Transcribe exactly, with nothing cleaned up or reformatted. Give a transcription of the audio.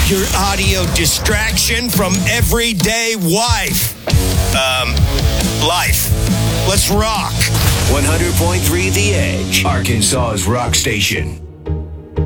Your audio distraction from everyday wife. Um, life. Let's rock. one hundred point three The Edge, Arkansas's rock station.